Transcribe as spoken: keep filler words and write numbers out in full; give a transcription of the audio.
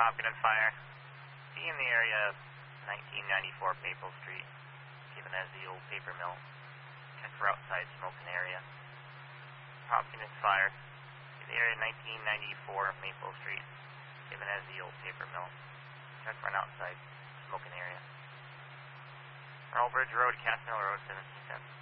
Hopkins Fire. Be in the area of nineteen ninety-four Maple Street, given as the old paper mill. Check for outside smoking area. Hopkins Fire. In the area nineteen ninety-four Maple Street, given as the old paper mill. Check for an outside smoking area. Earl Bridge Road, Cass Mill Road, seventeen ten.